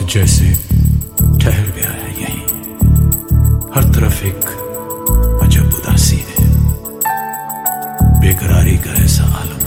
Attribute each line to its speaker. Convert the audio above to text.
Speaker 1: जैसे ठहर गया है यहीं। हर तरफ एक अजब उदासी है, बेकरारी का